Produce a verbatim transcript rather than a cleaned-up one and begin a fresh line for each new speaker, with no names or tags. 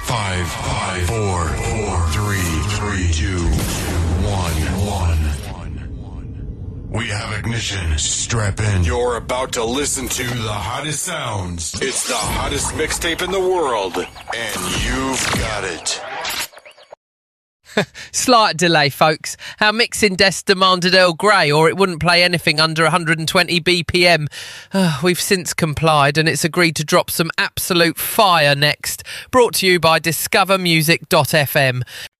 Five, five, four, four, three, three, two, one, one. We have ignition. Strap in. You're about to listen to the hottest sounds. It's the hottest mixtape in the world, and you've got it.
Slight delay, folks. Our mixing desk demanded Earl Grey, or it wouldn't play anything under one hundred twenty B P M. Uh, we've since complied, and it's agreed to drop some absolute fire next. Brought to you by discover music dot f m.